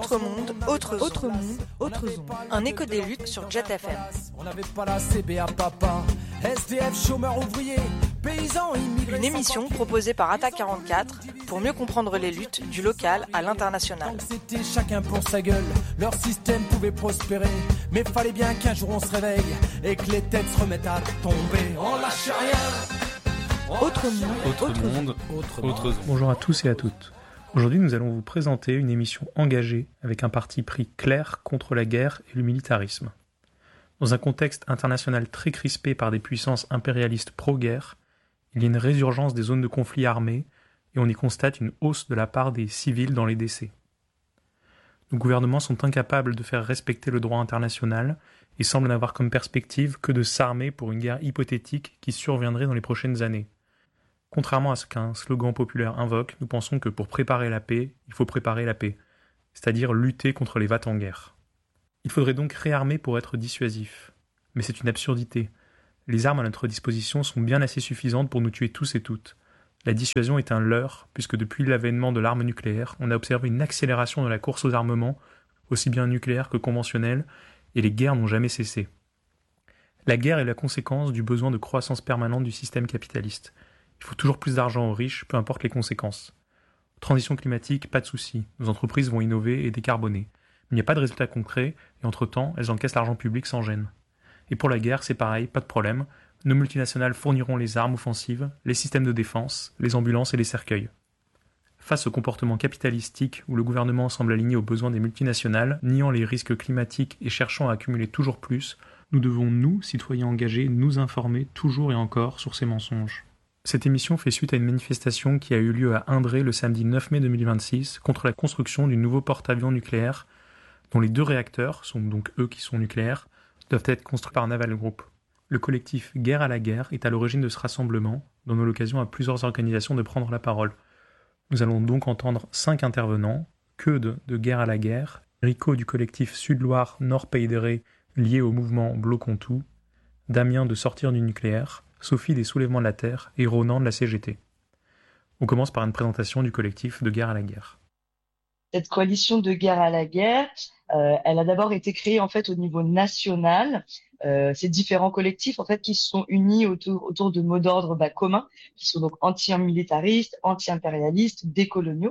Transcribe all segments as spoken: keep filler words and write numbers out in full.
Autre monde, autre Autre zone. monde, autre zone. Un écho des luttes sur Jet F M. On n'avait pas la C B A papa, S D F, chômeurs ouvriers, paysans, immigrés. Une émission proposée par Attaque quarante-quatre pour mieux comprendre les luttes du local à l'international. Donc c'était chacun pour sa gueule, leur système pouvait prospérer, mais fallait bien qu'un jour on se réveille et que les têtes se remettent à tomber. On lâche rien. Autre monde, Autre, autre monde, Autre autre monde. zone. Bonjour à tous et à toutes. Aujourd'hui, nous allons vous présenter une émission engagée avec un parti pris clair contre la guerre et le militarisme. Dans un contexte international très crispé par des puissances impérialistes pro-guerre, il y a une résurgence des zones de conflit armés et on y constate une hausse de la part des civils dans les décès. Nos gouvernements sont incapables de faire respecter le droit international et semblent n'avoir comme perspective que de s'armer pour une guerre hypothétique qui surviendrait dans les prochaines années. Contrairement à ce qu'un slogan populaire invoque, nous pensons que pour préparer la paix, il faut préparer la paix, c'est-à-dire lutter contre les va-t-en-guerre. Il faudrait donc réarmer pour être dissuasif. Mais c'est une absurdité. Les armes à notre disposition sont bien assez suffisantes pour nous tuer tous et toutes. La dissuasion est un leurre, puisque depuis l'avènement de l'arme nucléaire, on a observé une accélération de la course aux armements, aussi bien nucléaire que conventionnelle, et les guerres n'ont jamais cessé. La guerre est la conséquence du besoin de croissance permanente du système capitaliste. Il faut toujours plus d'argent aux riches, peu importe les conséquences. Transition climatique, pas de souci. Nos entreprises vont innover et décarboner. Mais il n'y a pas de résultats concrets, et entre-temps, elles encaissent l'argent public sans gêne. Et pour la guerre, c'est pareil, pas de problème. Nos multinationales fourniront les armes offensives, les systèmes de défense, les ambulances et les cercueils. Face au comportement capitalistique où le gouvernement semble aligné aux besoins des multinationales, niant les risques climatiques et cherchant à accumuler toujours plus, nous devons, nous, citoyens engagés, nous informer toujours et encore sur ces mensonges. Cette émission fait suite à une manifestation qui a eu lieu à Indre le samedi neuf mai deux mille vingt-six contre la construction du nouveau porte-avions nucléaire dont les deux réacteurs, sont donc eux qui sont nucléaires, doivent être construits par Naval Group. Le collectif Guerre à la guerre est à l'origine de ce rassemblement, donnant l'occasion à plusieurs organisations de prendre la parole. Nous allons donc entendre cinq intervenants, Keude de Guerre à la guerre, Rico du collectif Sud-Loire Nord-Pays de Ré lié au mouvement Bloquons tout, Damien de Sortir du nucléaire, Sophie des Soulèvements de la Terre et Ronan de la C G T. On commence par une présentation du collectif de Guerre à la guerre. Cette coalition de guerre à la guerre, euh, elle a d'abord été créée en fait au niveau national. Euh, ces différents collectifs en fait qui se sont unis autour autour de mots d'ordre bah, communs, qui sont donc anti-militaristes, anti-impérialistes, décoloniaux.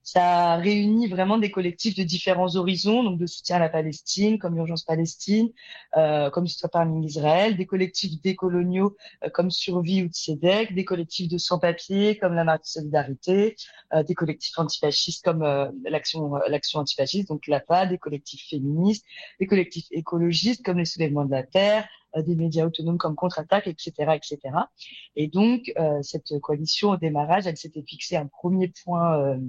Ça réunit vraiment des collectifs de différents horizons, donc de soutien à la Palestine, comme Urgence Palestine, euh, comme Stop Arming Israël, des collectifs décoloniaux euh, comme Survie ou Tzedek, des collectifs de sans-papiers comme la Marche de Solidarité, euh, des collectifs antifascistes comme euh, l'action euh, l'action antifasciste, donc l'A P A, des collectifs féministes, des collectifs écologistes comme les Soulèvements de la Terre, euh, des médias autonomes comme Contre-Attaque, et cetera, et cetera. Et donc euh, cette coalition au démarrage, elle s'était fixée un premier point. Euh,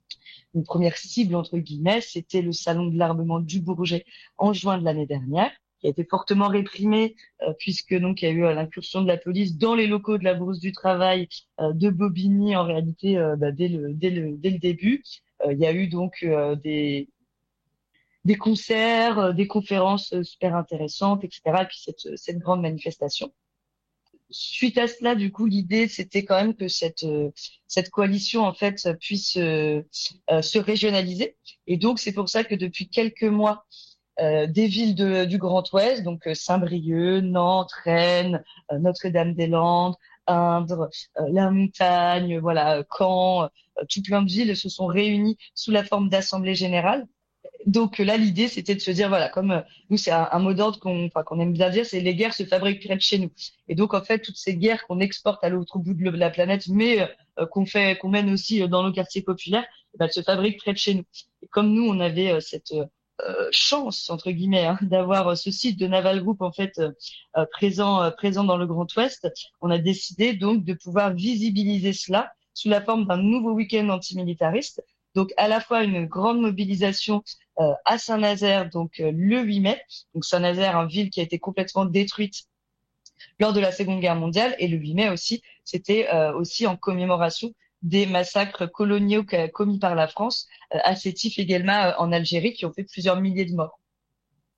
Une première cible, entre guillemets, c'était le salon de l'armement du Bourget en juin de l'année dernière, qui a été fortement réprimé, euh, puisque donc il y a eu euh, l'incursion de la police dans les locaux de la Bourse du Travail euh, de Bobigny, en réalité, euh, bah, dès, le, dès, le, dès le début. Euh, il y a eu donc euh, des, des concerts, euh, des conférences euh, super intéressantes, et cetera. Et puis cette, cette grande manifestation. Suite à cela, du coup, l'idée, c'était quand même que cette euh, cette coalition, en fait, puisse euh, euh, se régionaliser. Et donc, c'est pour ça que depuis quelques mois, euh, des villes de, du Grand Ouest, donc euh, Saint-Brieuc, Nantes, Rennes, euh, Notre-Dame-des-Landes, Indre, euh, La Montagne, voilà, Caen, euh, tout plein de villes se sont réunies sous la forme d'assemblée générale. Donc là, l'idée, c'était de se dire, voilà, comme euh, nous, c'est un, un mot d'ordre qu'on, enfin, qu'on aime bien dire, c'est les guerres se fabriquent près de chez nous. Et donc, en fait, toutes ces guerres qu'on exporte à l'autre bout de la planète, mais euh, qu'on fait, qu'on mène aussi dans nos quartiers populaires, eh ben, elles se fabriquent près de chez nous. Et comme nous, on avait euh, cette euh, chance, entre guillemets, hein, d'avoir euh, ce site de Naval Group, en fait, euh, euh, présent, euh, présent dans le Grand Ouest, on a décidé donc de pouvoir visibiliser cela sous la forme d'un nouveau week-end antimilitariste. Donc, à la fois une grande mobilisation euh, à Saint-Nazaire, donc euh, le huit mai. Donc, Saint-Nazaire, une ville qui a été complètement détruite lors de la Seconde Guerre mondiale. Et le huit mai aussi, c'était euh, aussi en commémoration des massacres coloniaux commis par la France, euh, à Sétif également euh, en Algérie, qui ont fait plusieurs milliers de morts.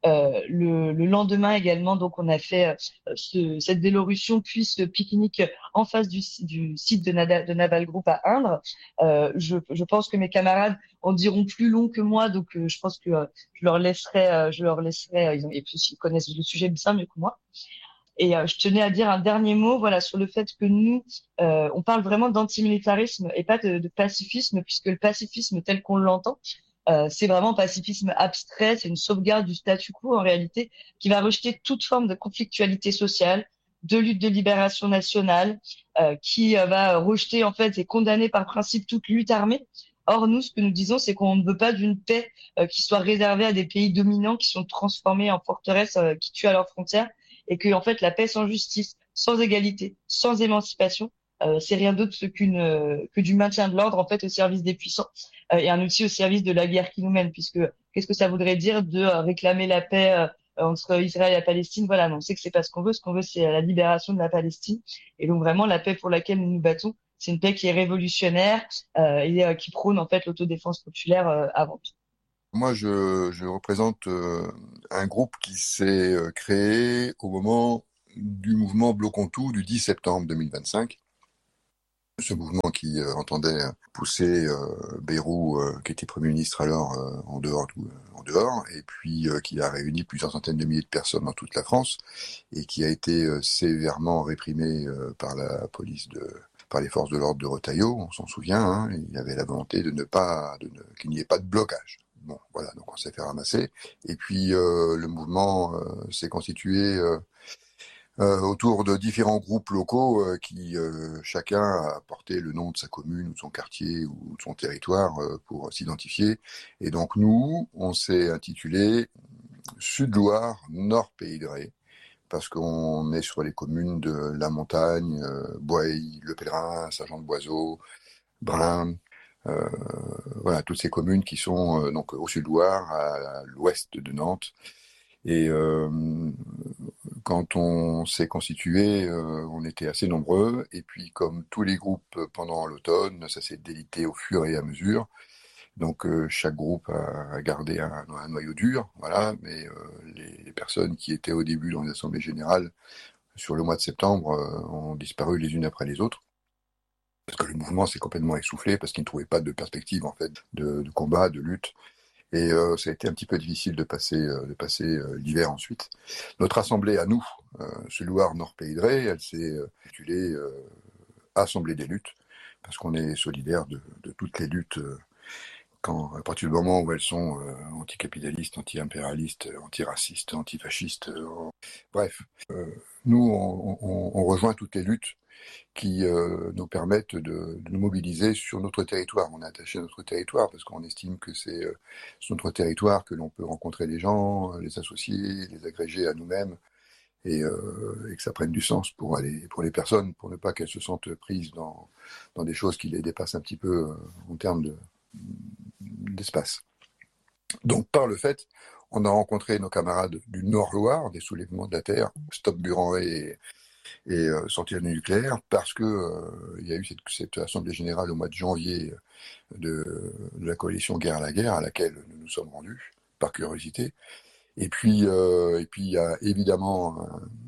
Euh, le, le lendemain également, donc on a fait euh, ce, cette Vélorution puis ce pique-nique en face du, du site de, Nada, de Naval Group à Indre. Euh, je, je pense que mes camarades en diront plus long que moi, donc euh, je pense que euh, je leur laisserai, euh, je leur laisserai, euh, ils ont, et puis ils connaissent le sujet bien mieux que moi. Et euh, je tenais à dire un dernier mot, voilà, sur le fait que nous, euh, on parle vraiment d'antimilitarisme et pas de, de pacifisme, puisque le pacifisme tel qu'on l'entend, euh, c'est vraiment pacifisme abstrait, c'est une sauvegarde du statu quo en réalité, qui va rejeter toute forme de conflictualité sociale, de lutte de libération nationale, euh, qui euh, va rejeter en fait et condamner par principe toute lutte armée. Or, nous, ce que nous disons, c'est qu'on ne veut pas d'une paix euh, qui soit réservée à des pays dominants qui sont transformés en forteresses euh, qui tuent à leurs frontières, et que en fait la paix sans justice, sans égalité, sans émancipation, euh, c'est rien d'autre qu'une euh, que du maintien de l'ordre en fait au service des puissants euh, et un outil au service de la guerre qui nous mène. Puisque qu'est-ce que ça voudrait dire de euh, réclamer la paix euh, entre Israël et la Palestine? Voilà, non, on sait que c'est pas ce qu'on veut. Ce qu'on veut, c'est la libération de la Palestine. Et donc vraiment la paix pour laquelle nous nous battons, c'est une paix qui est révolutionnaire euh, et euh, qui prône en fait l'autodéfense populaire euh, avant tout. Moi, je, je représente euh, un groupe qui s'est euh, créé au moment du mouvement Bloquons tout du dix septembre deux mille vingt-cinq. Ce mouvement qui euh, entendait pousser euh, Bayrou, euh, qui était Premier ministre alors, euh, en dehors, tout, euh, en dehors, et puis euh, qui a réuni plusieurs centaines de milliers de personnes dans toute la France, et qui a été euh, sévèrement réprimé euh, par la police de... par les forces de l'ordre de Retailleau, on s'en souvient, hein, il y avait la volonté de ne pas, de ne, qu'il n'y ait pas de blocage. Bon, voilà, donc on s'est fait ramasser. Et puis euh, le mouvement euh, s'est constitué euh, euh, autour de différents groupes locaux euh, qui euh, chacun a porté le nom de sa commune ou de son quartier ou de son territoire euh, pour s'identifier. Et donc nous, on s'est intitulé Sud-Loire, Nord Pays de Ré, parce qu'on est sur les communes de La Montagne, euh, Boye, Le Pèlerin, Saint-Jean-de-Boiseau, Brin, euh, voilà, toutes ces communes qui sont euh, donc au Sud-Loire, à, à l'ouest de Nantes. Et euh, quand on s'est constitué, euh, on était assez nombreux. Et puis, comme tous les groupes pendant l'automne, ça s'est délité au fur et à mesure. Donc euh, chaque groupe a, a gardé un, un noyau dur, voilà. Mais euh, les, les personnes qui étaient au début dans les assemblées générales sur le mois de septembre euh, ont disparu les unes après les autres. Parce que le mouvement s'est complètement essoufflé, parce qu'il ne trouvait pas de perspective en fait de, de combat, de lutte. Et euh, ça a été un petit peu difficile de passer, euh, de passer euh, l'hiver ensuite. Notre assemblée à nous, euh, Sud-Loire, Nord Pays de Ré, elle s'est euh, intitulée euh, Assemblée des luttes, parce qu'on est solidaire de, de toutes les luttes, euh, quand, à partir du moment où elles sont euh, anticapitalistes, anti-impérialistes, antiracistes, antifascistes, euh, bref. Euh, nous, on, on, on rejoint toutes les luttes qui euh, nous permettent de, de nous mobiliser sur notre territoire. On est attaché à notre territoire parce qu'on estime que c'est euh, sur notre territoire que l'on peut rencontrer les gens, les associer, les agréger à nous-mêmes et, euh, et que ça prenne du sens pour, aller, pour les personnes, pour ne pas qu'elles se sentent prises dans, dans des choses qui les dépassent un petit peu euh, en termes de, d'espace. Donc par le fait, on a rencontré nos camarades du Nord-Loire, des soulèvements de la Terre, Stop Buran et et euh, sortir du nucléaire, parce que euh, il y a eu cette, cette assemblée générale au mois de janvier de, de la coalition Guerre à la guerre, à laquelle nous nous sommes rendus par curiosité. Et puis euh, et puis il y a évidemment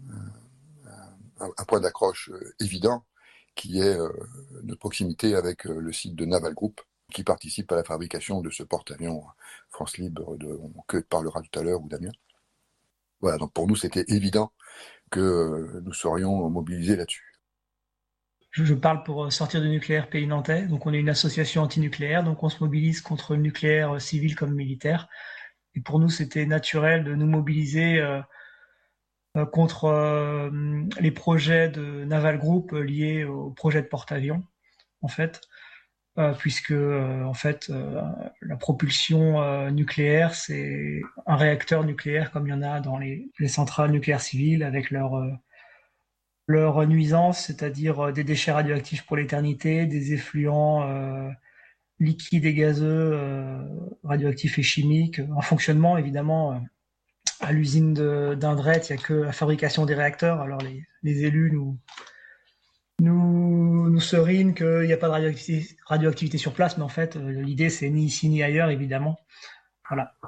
un, un, un point d'accroche évident qui est euh, notre proximité avec euh, le site de Naval Group, qui participe à la fabrication de ce porte-avions France Libre de, que parlera tout à l'heure ou Damien. Voilà, donc pour nous c'était évident que nous serions mobilisés là-dessus. Je parle pour Sortir du nucléaire Pays Nantais. Donc on est une association anti-nucléaire, donc on se mobilise contre le nucléaire civil comme militaire. Et pour nous, c'était naturel de nous mobiliser euh, euh, contre euh, les projets de Naval Group liés au projet de porte-avions, en fait. Euh, puisque euh, en fait euh, la propulsion euh, nucléaire, c'est un réacteur nucléaire comme il y en a dans les, les centrales nucléaires civiles avec leur euh, leur nuisance, c'est-à-dire euh, des déchets radioactifs pour l'éternité, des effluents euh, liquides et gazeux euh, radioactifs et chimiques, en fonctionnement évidemment. Euh, à l'usine de, d'Indrette, il n'y a que la fabrication des réacteurs, alors les, les élus nous nous, nous serinent qu'il n'y a pas de radioactivité, radioactivité sur place, mais en fait, euh, l'idée, c'est ni ici ni ailleurs, évidemment. Voilà.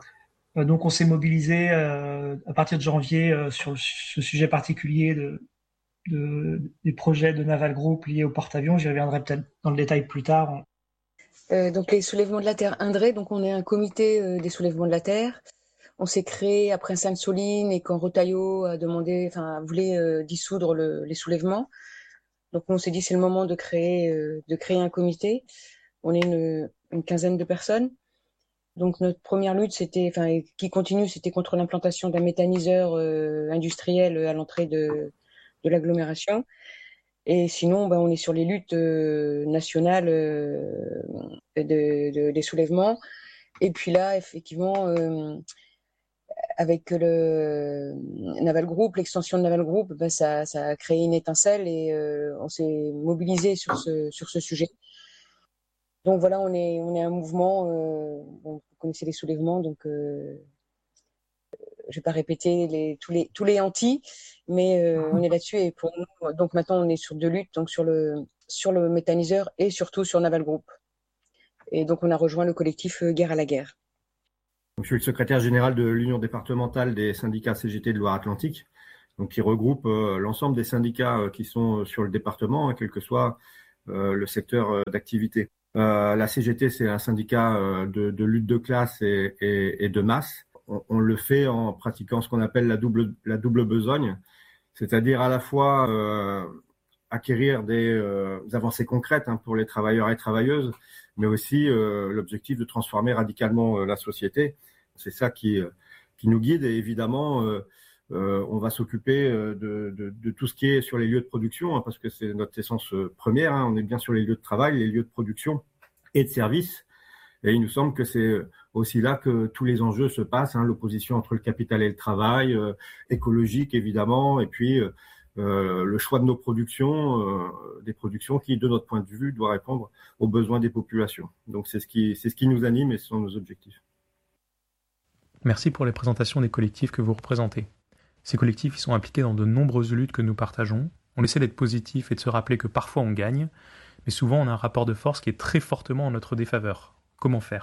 Euh, donc on s'est mobilisé euh, à partir de janvier euh, sur ce sujet particulier de, de, des projets de Naval Group liés au porte-avions. J'y reviendrai peut-être dans le détail plus tard. Euh, donc les soulèvements de la Terre Indre, donc on est un comité euh, des soulèvements de la Terre. On s'est créé après Sainte-Soline et quand Retailleau a demandé, enfin voulait euh, dissoudre le, les soulèvements. Donc on s'est dit c'est le moment de créer euh, de créer un comité. On est une, une quinzaine de personnes. Donc notre première lutte, c'était, enfin qui continue, c'était contre l'implantation d'un méthaniseur euh, industriel à l'entrée de de l'agglomération. Et sinon, ben, on est sur les luttes euh, nationales euh, de, de, des soulèvements. Et puis là, effectivement, euh, avec le Naval Group, l'extension de Naval Group, ben, ça, ça a créé une étincelle et euh, on s'est mobilisé sur ce, sur ce sujet. Donc voilà, on est, on est un mouvement, euh, bon, vous connaissez les soulèvements, donc euh, je vais pas répéter les, tous les tous les anti, mais euh, on est là-dessus et pour nous, donc maintenant on est sur deux luttes, donc sur le sur le méthaniseur et surtout sur Naval Group. Et donc on a rejoint le collectif euh, Guerre à la guerre. Donc, je suis le secrétaire général de l'Union départementale des syndicats C G T de Loire-Atlantique, donc qui regroupe euh, l'ensemble des syndicats euh, qui sont sur le département, hein, quel que soit euh, le secteur euh, d'activité. Euh, la C G T, c'est un syndicat euh, de, de lutte de classe et, et, et de masse. On, on le fait en pratiquant ce qu'on appelle la double, la double besogne, c'est-à-dire à la fois euh, acquérir des, euh, des avancées concrètes hein, pour les travailleurs et travailleuses, mais aussi euh, l'objectif de transformer radicalement euh, la société. C'est ça qui, euh, qui nous guide et évidemment, euh, euh, on va s'occuper euh, de, de, de tout ce qui est sur les lieux de production, hein, parce que c'est notre essence euh, première. Hein, on est bien sur les lieux de travail, les lieux de production et de service. Et il nous semble que c'est aussi là que tous les enjeux se passent, hein, l'opposition entre le capital et le travail, euh, écologique évidemment, et puis euh, euh, le choix de nos productions, euh, des productions qui, de notre point de vue, doivent répondre aux besoins des populations. Donc c'est ce qui, c'est ce qui nous anime et ce sont nos objectifs. Merci pour les présentations des collectifs que vous représentez. Ces collectifs ils sont impliqués dans de nombreuses luttes que nous partageons. On essaie d'être positif et de se rappeler que parfois on gagne, mais souvent on a un rapport de force qui est très fortement en notre défaveur. Comment faire ?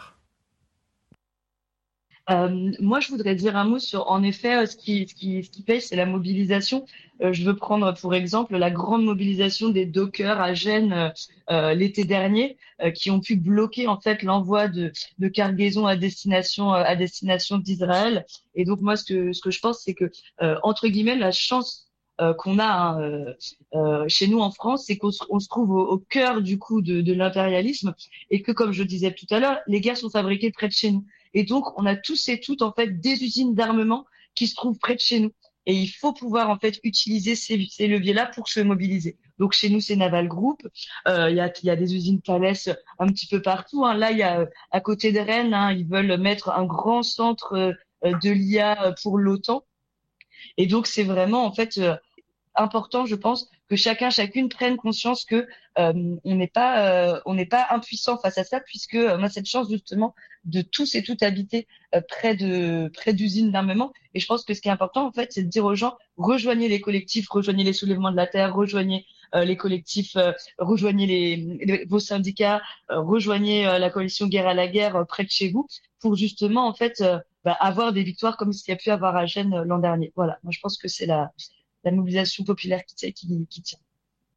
Euh, moi, je voudrais dire un mot sur, en effet, ce qui, ce qui, ce qui paye, c'est la mobilisation. Euh, je veux prendre pour exemple la grande mobilisation des dockers à Gênes euh, l'été dernier, euh, qui ont pu bloquer en fait l'envoi de, de cargaisons à destination à destination d'Israël. Et donc moi, ce que ce que je pense, c'est que euh, entre guillemets, la chance euh, qu'on a hein, euh, euh, chez nous en France, c'est qu'on se, on se trouve au, au cœur du coup de, de l'impérialisme et que, comme je disais tout à l'heure, les guerres sont fabriquées près de chez nous. Et donc, on a tous et toutes, en fait, des usines d'armement qui se trouvent près de chez nous. Et il faut pouvoir, en fait, utiliser ces, ces leviers-là pour se mobiliser. Donc, chez nous, c'est Naval Group. Euh, il y a, il y a des usines Thales un petit peu partout. Hein. Là, il y a, à côté de Rennes, hein, ils veulent mettre un grand centre euh, de l'I A pour l'OTAN. Et donc, c'est vraiment, en fait, euh, important, je pense, que chacun, chacune prenne conscience que euh, on n'est pas, euh, on n'est pas impuissant face à ça, puisque euh, on a cette chance justement de tous et toutes habiter euh, près de près d'usines d'armement. Et je pense que ce qui est important, en fait, c'est de dire aux gens rejoignez les collectifs, rejoignez les soulèvements de la terre, rejoignez euh, les collectifs, euh, rejoignez les, les vos syndicats, euh, rejoignez euh, la coalition Guerre à la guerre euh, près de chez vous, pour justement en fait euh, bah, avoir des victoires comme ce qu'il y a pu avoir à Gênes euh, l'an dernier. Voilà, moi je pense que c'est la la mobilisation populaire qui, qui, qui tient.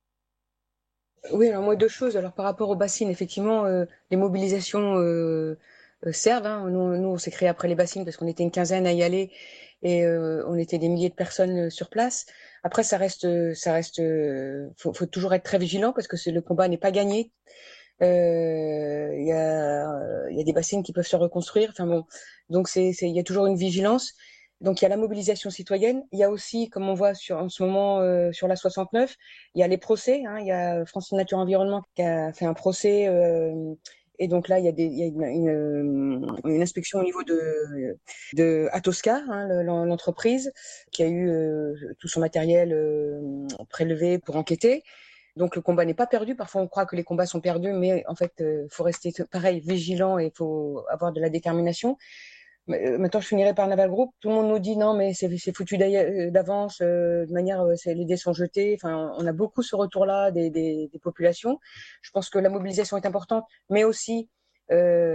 Oui, alors moi deux choses. Alors par rapport aux bassines, effectivement, euh, les mobilisations euh, euh, servent. Hein. Nous, nous, on s'est créé après les bassines parce qu'on était une quinzaine à y aller et euh, on était des milliers de personnes sur place. Après, ça reste, ça reste, euh, faut, faut toujours être très vigilant parce que c'est, le combat n'est pas gagné. Il euh, y a, il y a des bassines qui peuvent se reconstruire. Enfin bon, donc c'est, c'est, il y a toujours une vigilance. Donc il y a la mobilisation citoyenne, il y a aussi, comme on voit sur, en ce moment euh, sur la soixante-neuf, il y a les procès, hein, il y a France Nature Environnement qui a fait un procès, euh, et donc là il y a, des, il y a une, une, une inspection au niveau de, de Atosca, hein, l'entreprise, qui a eu euh, tout son matériel euh, prélevé pour enquêter. Donc le combat n'est pas perdu. Parfois on croit que les combats sont perdus, mais en fait il euh, faut rester pareil vigilant et il faut avoir de la détermination. Maintenant, je finirai par Naval Group. Tout le monde nous dit non, mais c'est, c'est foutu d'avance, euh, de manière, euh, c'est, les dés sont jetés. Enfin, on a beaucoup ce retour-là des, des, des populations. Je pense que la mobilisation est importante, mais aussi euh,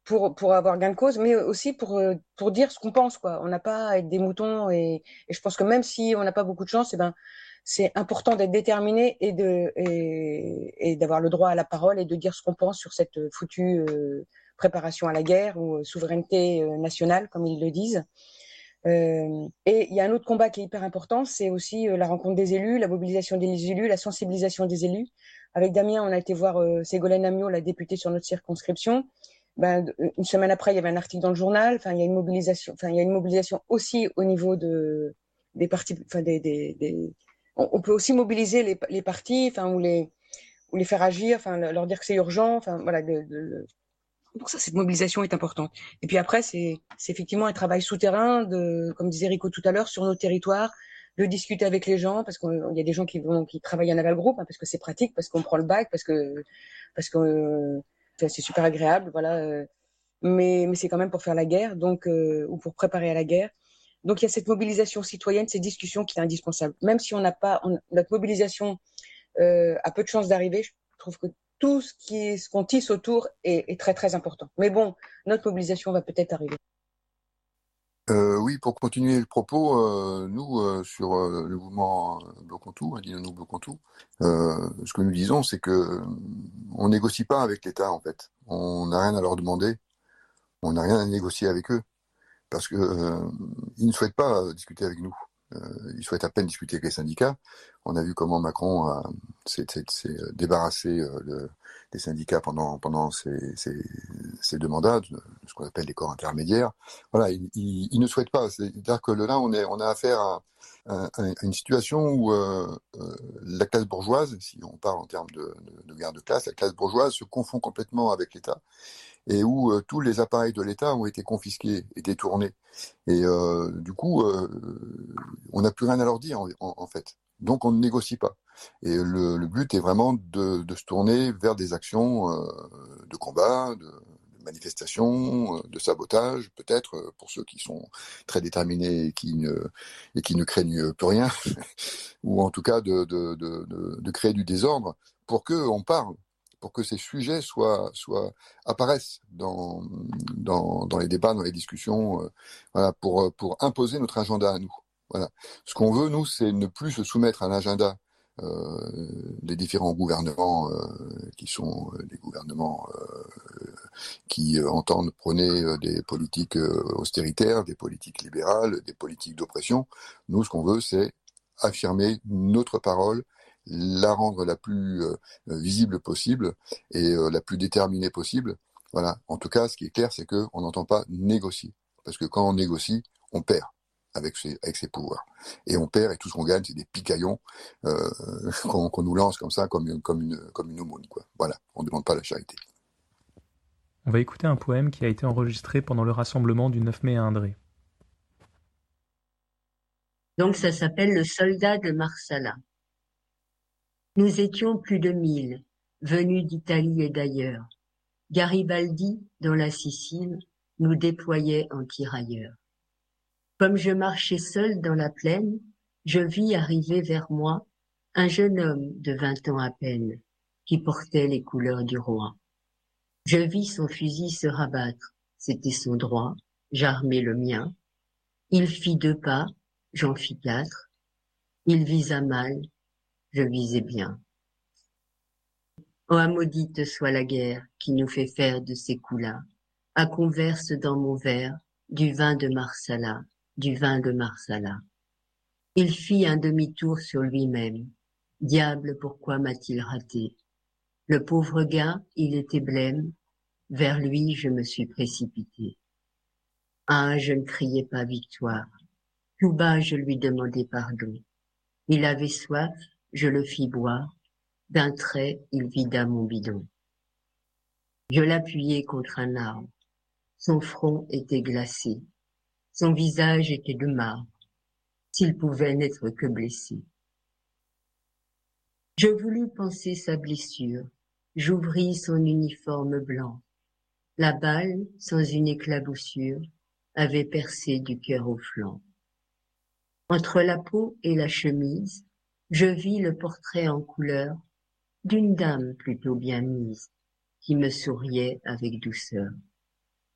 pour pour avoir gain de cause, mais aussi pour pour dire ce qu'on pense, quoi. On n'a pas à être des moutons, et, et je pense que même si on n'a pas beaucoup de chance, eh ben c'est important d'être déterminé et de et, et d'avoir le droit à la parole et de dire ce qu'on pense sur cette foutue euh, préparation à la guerre ou souveraineté nationale, comme ils le disent. Euh, et il y a un autre combat qui est hyper important, c'est aussi euh, la rencontre des élus, la mobilisation des élus, la sensibilisation des élus. Avec Damien, on a été voir euh, Ségolène Amiot, la députée sur notre circonscription. Ben, une semaine après, il y avait un article dans le journal. Enfin, il y a une mobilisation. Enfin, il y a une mobilisation aussi au niveau de des partis. Enfin, des, des, des... On, on peut aussi mobiliser les, les partis, enfin, ou les ou les faire agir, enfin, leur dire que c'est urgent. Enfin, voilà. De, de... Donc ça, cette mobilisation est importante. Et puis après, c'est, c'est effectivement un travail souterrain, de, comme disait Rico tout à l'heure, sur nos territoires, de discuter avec les gens, parce qu'il y a des gens qui vont, qui travaillent en aval groupe, hein, parce que c'est pratique, parce qu'on prend le bac, parce que, parce que euh, c'est super agréable, voilà. Euh, mais, mais c'est quand même pour faire la guerre, donc euh, ou pour préparer à la guerre. Donc il y a cette mobilisation citoyenne, cette discussion qui est indispensable. Même si on n'a pas, on, notre mobilisation euh, a peu de chances d'arriver, je trouve que tout ce qui est, ce qu'on tisse autour est, est très très important. Mais bon, notre mobilisation va peut-être arriver. Euh, oui, pour continuer le propos, euh, nous, euh, sur euh, le mouvement Bloquons-Tout, hein, Dis-nous Bloquons-Tout, euh, ce que nous disons, c'est que on négocie pas avec l'État, en fait. On n'a rien à leur demander, on n'a rien à négocier avec eux, parce que euh, ils ne souhaitent pas euh, discuter avec nous. Euh, ils souhaitent à peine discuter avec les syndicats. On a vu comment Macron a, s'est, s'est, s'est débarrassé euh, le, des syndicats pendant, pendant ses, ses, ses deux mandats, de, de ce qu'on appelle les corps intermédiaires. Voilà, ils, ils, ils ne souhaitent pas. C'est-à-dire que là, on, est, on a affaire à, à, à une situation où euh, euh, la classe bourgeoise, si on parle en termes de, de, de guerre de classe, la classe bourgeoise se confond complètement avec l'État, et où euh, tous les appareils de l'État ont été confisqués et détournés. Et euh, du coup, euh, on n'a plus rien à leur dire, en, en, en fait. Donc on ne négocie pas. Et le, le but est vraiment de, de se tourner vers des actions euh, de combat, de, de manifestation, de sabotage, peut-être, pour ceux qui sont très déterminés et qui ne, et qui ne craignent plus rien, ou en tout cas de, de, de, de, de créer du désordre pour qu'on parle, pour que ces sujets soient, soient apparaissent dans, dans, dans les débats, dans les discussions, euh, voilà, pour, pour imposer notre agenda à nous. Voilà. Ce qu'on veut, nous, c'est ne plus se soumettre à l'agenda euh, des différents gouvernements euh, qui sont euh, des gouvernements euh, qui euh, entendent prôner euh, des politiques euh, austéritaires, des politiques libérales, des politiques d'oppression. Nous, ce qu'on veut, c'est affirmer notre parole, la rendre la plus euh, visible possible et euh, la plus déterminée possible. Voilà. En tout cas, ce qui est clair, c'est que on n'entend pas négocier, parce que quand on négocie, on perd avec ses avec ses pouvoirs, et on perd, et tout ce qu'on gagne, c'est des picaillons euh, qu'on, qu'on nous lance comme ça, comme une comme une comme une aumône, quoi. Voilà. On ne demande pas la charité. On va écouter un poème qui a été enregistré pendant le rassemblement du neuf mai à Indré. Donc ça s'appelle Le soldat de Marsala. Nous étions plus de mille, venus d'Italie et d'ailleurs. Garibaldi, dans la Sicile, nous déployait en tirailleurs. Comme je marchais seul dans la plaine, je vis arriver vers moi un jeune homme de vingt ans à peine, qui portait les couleurs du roi. Je vis son fusil se rabattre, c'était son droit, j'armai le mien. Il fit deux pas, j'en fis quatre. Il visa mal, je visais bien. Oh, maudite soit la guerre qui nous fait faire de ces coups-là. À qu'on verse dans mon verre du vin de Marsala, du vin de Marsala. Il fit un demi-tour sur lui-même. Diable, pourquoi m'a-t-il raté? Le pauvre gars, il était blême. Vers lui, je me suis précipité. Ah, je ne criais pas victoire. Tout bas, je lui demandai pardon. Il avait soif, je le fis boire. D'un trait, il vida mon bidon. Je l'appuyai contre un arbre. Son front était glacé. Son visage était de marbre. S'il pouvait n'être que blessé. Je voulus panser sa blessure. J'ouvris son uniforme blanc. La balle, sans une éclaboussure, avait percé du cœur au flanc. Entre la peau et la chemise, je vis le portrait en couleur d'une dame plutôt bien mise, qui me souriait avec douceur.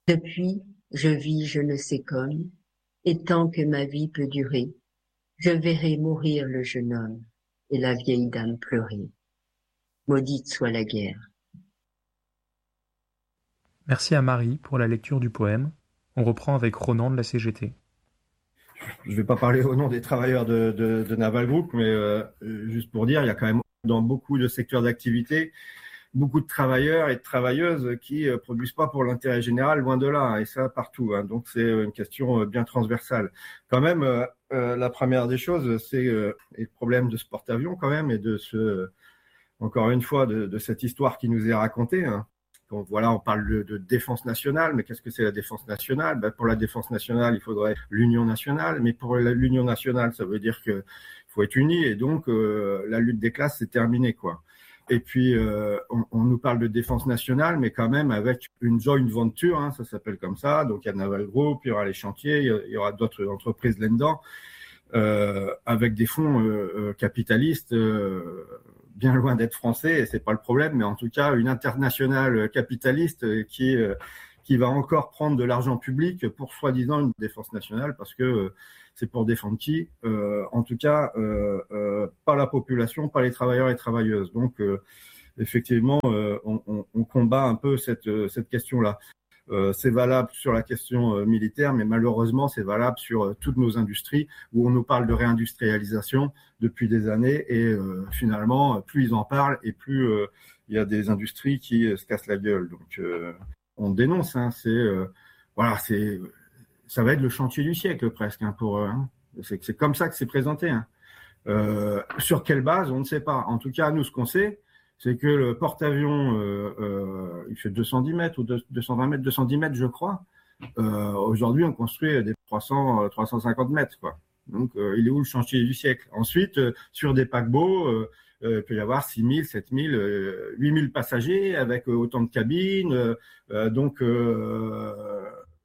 Depuis, je vis je ne sais comme, et tant que ma vie peut durer, je verrai mourir le jeune homme et la vieille dame pleurer. Maudite soit la guerre. Merci à Marie pour la lecture du poème. On reprend avec Ronan de la C G T. Je ne vais pas parler au nom des travailleurs de, de, de Naval Group, mais euh, juste pour dire, il y a quand même dans beaucoup de secteurs d'activité beaucoup de travailleurs et de travailleuses qui ne euh, produisent pas pour l'intérêt général, loin de là, hein, et ça partout. Hein, donc c'est une question euh, bien transversale. Quand même, euh, euh, la première des choses, c'est euh, le problème de ce porte-avions quand même, et de ce, encore une fois, de, de cette histoire qui nous est racontée. Hein. Donc voilà, on parle de, de défense nationale, mais qu'est-ce que c'est la défense nationale? Ben, pour la défense nationale, il faudrait l'union nationale, mais pour l'union nationale, ça veut dire qu'il faut être unis, et donc euh, la lutte des classes, c'est terminé, quoi. Et puis, euh, on, on nous parle de défense nationale, mais quand même avec une joint venture, hein, ça s'appelle comme ça. Donc, il y a Naval Group, il y aura les chantiers, il y aura d'autres entreprises là-dedans, euh, avec des fonds euh, euh, capitalistes, euh, bien loin d'être français, et c'est pas le problème, mais en tout cas, une internationale capitaliste qui euh, qui va encore prendre de l'argent public pour soi-disant une défense nationale, parce que euh, c'est pour défendre qui euh, En tout cas, euh, euh, pas la population, pas les travailleurs et travailleuses. Donc, euh, effectivement, euh, on, on, on combat un peu cette, cette question-là. Euh, c'est valable sur la question euh, militaire, mais malheureusement, c'est valable sur euh, toutes nos industries, où on nous parle de réindustrialisation depuis des années, et euh, finalement, plus ils en parlent, et plus euh, il y a des industries qui euh, se cassent la gueule. Donc, euh, on dénonce. Hein, c'est euh, voilà, c'est ça va être le chantier du siècle presque hein, pour eux. Hein. C'est, c'est comme ça que c'est présenté. Hein. Euh, sur quelle base, on ne sait pas. En tout cas, nous, ce qu'on sait, c'est que le porte-avions, euh, euh, il fait deux cent dix mètres ou deux cent vingt mètres, deux cent dix mètres, je crois. Euh, aujourd'hui, on construit des trois cents, trois cent cinquante mètres, quoi. Donc, euh, il est où le chantier du siècle? Ensuite, euh, sur des paquebots, euh, euh, il peut y avoir six mille, sept mille, euh, huit mille passagers avec euh, autant de cabines. Euh, donc, euh,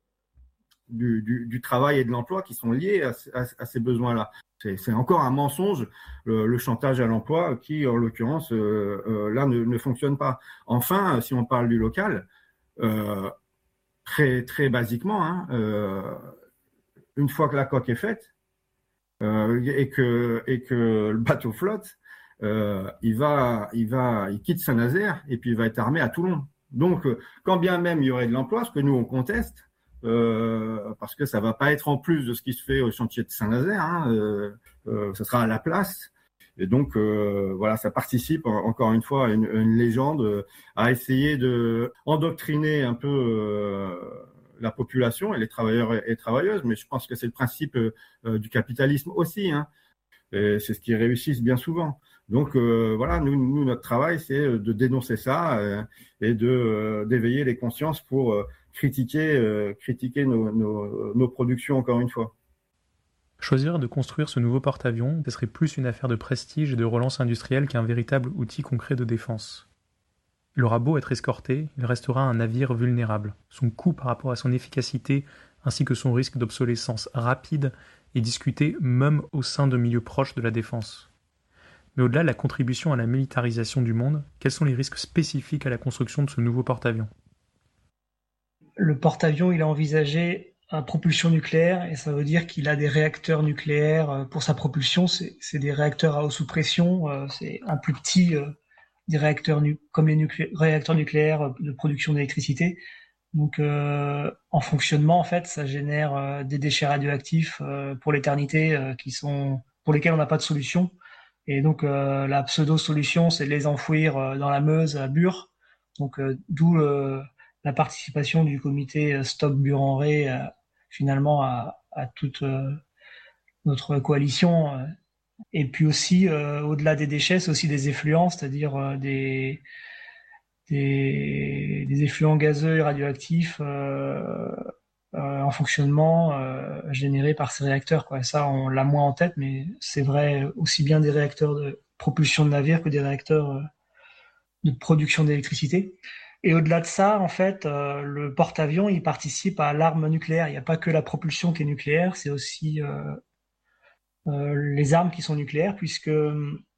Du, du, du travail et de l'emploi qui sont liés à, à, à ces besoins-là. C'est, c'est encore un mensonge, le, le chantage à l'emploi, qui, en l'occurrence, euh, euh, là, ne, ne fonctionne pas. Enfin, si on parle du local, euh, très, très basiquement, hein, euh, une fois que la coque est faite euh, et, que, et que le bateau flotte, euh, il, va, il, va, il quitte Saint-Nazaire et puis il va être armé à Toulon. Donc, quand bien même il y aurait de l'emploi, ce que nous, on conteste, Euh, parce que ça va pas être en plus de ce qui se fait au chantier de Saint-Nazaire, hein, euh, euh, ça sera à la place. Et donc euh, voilà, ça participe encore une fois à une, une légende, euh, à essayer de endoctriner un peu euh, la population et les travailleurs et, et travailleuses. Mais je pense que c'est le principe euh, du capitalisme aussi, hein. Et c'est ce qui réussissent bien souvent. Donc euh, voilà, nous, nous notre travail, c'est de dénoncer ça euh, et de euh, d'éveiller les consciences pour euh, critiquer, euh, critiquer nos, nos, nos productions encore une fois. Choisir de construire ce nouveau porte-avions, ce serait plus une affaire de prestige et de relance industrielle qu'un véritable outil concret de défense. Il aura beau être escorté, il restera un navire vulnérable. Son coût par rapport à son efficacité ainsi que son risque d'obsolescence rapide est discuté même au sein de milieux proches de la défense. Mais au-delà de la contribution à la militarisation du monde, quels sont les risques spécifiques à la construction de ce nouveau porte-avions ? Le porte-avions, il a envisagé à propulsion nucléaire, et ça veut dire qu'il a des réacteurs nucléaires pour sa propulsion. C'est, c'est des réacteurs à eau sous pression, c'est un plus petit euh, des réacteurs nu- comme les nuclé- réacteurs nucléaires de production d'électricité. Donc, euh, en fonctionnement, en fait, ça génère euh, des déchets radioactifs euh, pour l'éternité, euh, qui sont pour lesquels on n'a pas de solution. Et donc, euh, la pseudo-solution, c'est de les enfouir euh, dans la Meuse à Bure. Donc, euh, d'où euh, la participation du comité Stop Bure-en-Ré euh, finalement à, à toute euh, notre coalition. Et puis aussi, euh, au-delà des déchets, c'est aussi des effluents, c'est-à-dire euh, des Des, des effluents gazeux et radioactifs euh, euh, en fonctionnement euh, générés par ces réacteurs, quoi. Et ça, on l'a moins en tête, mais c'est vrai aussi bien des réacteurs de propulsion de navires que des réacteurs euh, de production d'électricité. Et au-delà de ça, en fait, euh, le porte-avions, il participe à l'arme nucléaire. Il n'y a pas que la propulsion qui est nucléaire, c'est aussi euh, euh, les armes qui sont nucléaires, puisque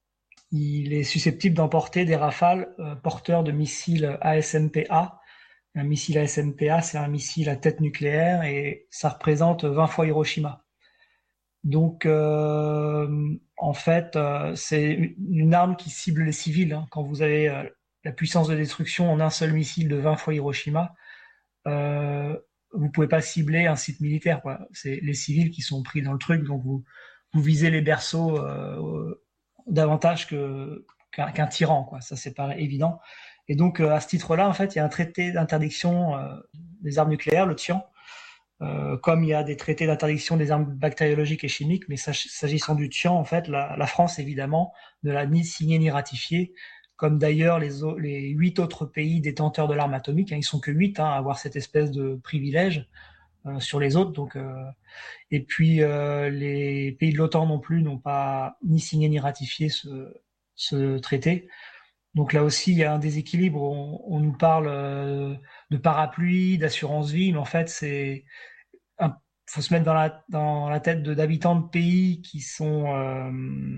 il est susceptible d'emporter des rafales euh, porteurs de missiles A S M P A. Un missile A S M P A, c'est un missile à tête nucléaire et ça représente vingt fois Hiroshima. Donc, euh, en fait, euh, c'est une arme qui cible les civils. Hein. Quand vous avez euh, la puissance de destruction en un seul missile de vingt fois Hiroshima, euh, vous pouvez pas cibler un site militaire, quoi. C'est les civils qui sont pris dans le truc, donc vous, vous visez les berceaux euh, davantage que, qu'un, qu'un tyran, quoi. Ça, c'est pas évident. Et donc, euh, à ce titre-là, en fait, il y a un traité d'interdiction euh, des armes nucléaires, le Tian, Euh, comme il y a des traités d'interdiction des armes bactériologiques et chimiques, mais s'agissant du Tian, en fait, la, la France, évidemment, ne l'a ni signé ni ratifié, comme d'ailleurs les, les huit autres pays détenteurs de l'arme atomique. Hein, ils sont que huit hein, à avoir cette espèce de privilège euh, sur les autres. Donc, euh, et puis, euh, les pays de l'OTAN non plus n'ont pas ni signé ni ratifié ce, ce traité. Donc là aussi, il y a un déséquilibre. On, on nous parle euh, de parapluie, d'assurance vie, mais en fait, c'est il faut se mettre dans la dans la tête de, d'habitants de pays qui sont euh,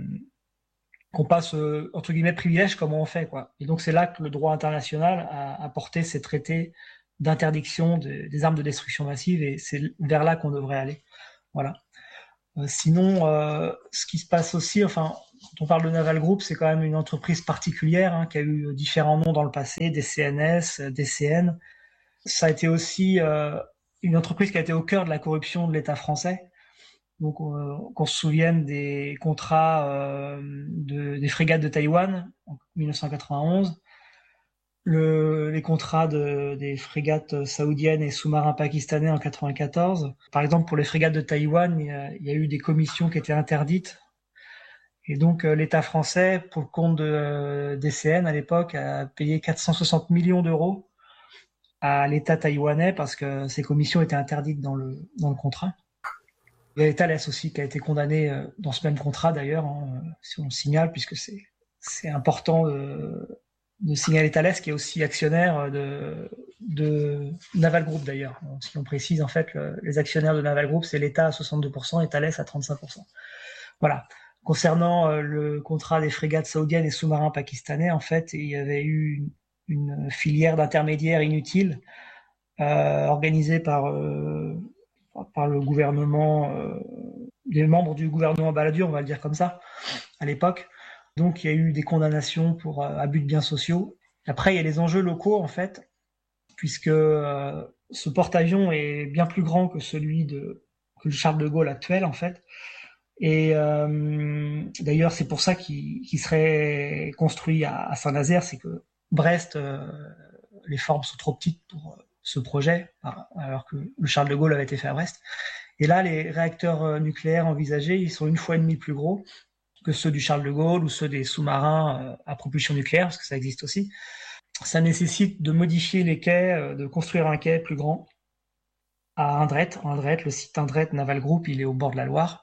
qu'on passe euh, entre guillemets privilèges, comment on fait quoi. Et donc c'est là que le droit international a apporté ces traités d'interdiction de, des armes de destruction massive et c'est vers là qu'on devrait aller. Voilà. Euh, sinon, euh, ce qui se passe aussi, enfin. Quand on parle de Naval Group, c'est quand même une entreprise particulière hein, qui a eu différents noms dans le passé, des C N S, des C N. Ça a été aussi euh, une entreprise qui a été au cœur de la corruption de l'État français. Donc, euh, qu'on se souvienne des contrats euh, de, des frégates de Taïwan en dix-neuf cent quatre-vingt-onze, le, les contrats de, des frégates saoudiennes et sous-marins pakistanais en quatre-vingt-quatorze. Par exemple, pour les frégates de Taïwan, il y a, il y a eu des commissions qui étaient interdites. Et donc, euh, l'État français, pour le compte de, euh, des C N à l'époque, a payé quatre cent soixante millions d'euros à l'État taïwanais parce que ces commissions étaient interdites dans le, dans le contrat. Il y a Thales aussi qui a été condamné euh, dans ce même contrat d'ailleurs, hein, si on le signale, puisque c'est, c'est important de, de signaler Thales qui est aussi actionnaire de, de Naval Group d'ailleurs. Donc, si on précise, en fait, le, les actionnaires de Naval Group, c'est l'État à soixante-deux pour cent et Thales à trente-cinq pour cent. Voilà. Concernant euh, le contrat des frégates saoudiennes et sous-marins pakistanais, en fait, il y avait eu une, une filière d'intermédiaires inutile euh, organisée par euh, par le gouvernement, euh, des membres du gouvernement Balladur, on va le dire comme ça, à l'époque. Donc, il y a eu des condamnations pour euh, abus de biens sociaux. Après, il y a les enjeux locaux, en fait, puisque euh, ce porte-avions est bien plus grand que celui de que le Charles de Gaulle actuel, en fait. Et euh, d'ailleurs, c'est pour ça qu'il, qu'il serait construit à, à Saint-Nazaire, c'est que Brest, euh, les formes sont trop petites pour euh, ce projet, alors que le Charles de Gaulle avait été fait à Brest. Et là, les réacteurs nucléaires envisagés, ils sont une fois et demie plus gros que ceux du Charles de Gaulle ou ceux des sous-marins euh, à propulsion nucléaire, parce que ça existe aussi. Ça nécessite de modifier les quais, euh, de construire un quai plus grand à Indrette. Indrette, le site Indrette Naval Group, il est au bord de la Loire.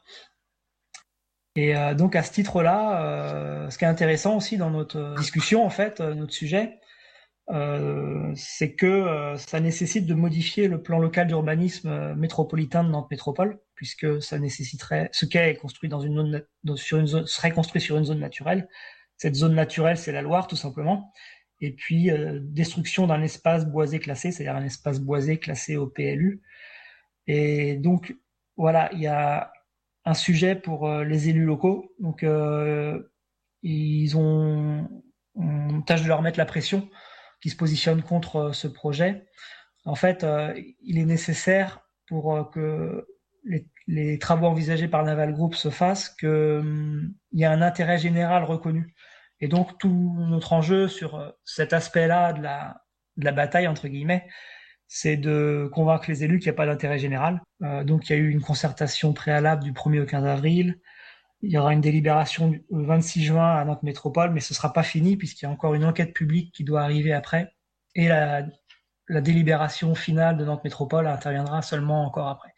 Et euh, donc à ce titre-là, euh, ce qui est intéressant aussi dans notre discussion, en fait, euh, notre sujet, euh, c'est que euh, ça nécessite de modifier le plan local d'urbanisme euh, métropolitain de Nantes Métropole, puisque ça nécessiterait, ce quai est construit dans une zone, dans, sur une zone, serait construit sur une zone naturelle. Cette zone naturelle, c'est la Loire, tout simplement. Et puis euh, destruction d'un espace boisé classé, c'est-à-dire un espace boisé classé au P L U. Et donc voilà, il y a un sujet pour euh, les élus locaux. Donc, euh, ils ont, on tâche de leur mettre la pression, qui se positionnent contre euh, ce projet. En fait, euh, il est nécessaire pour euh, que les, les travaux envisagés par Naval Group se fassent, qu'il hum, y a un intérêt général reconnu. Et donc, tout notre enjeu sur euh, cet aspect-là de la, de la bataille, entre guillemets, c'est de convaincre les élus qu'il n'y a pas d'intérêt général. Euh, donc il y a eu une concertation préalable du premier au quinze avril. Il y aura une délibération le vingt-six juin à Nantes Métropole, mais ce ne sera pas fini puisqu'il y a encore une enquête publique qui doit arriver après. Et la, la délibération finale de Nantes Métropole interviendra seulement encore après.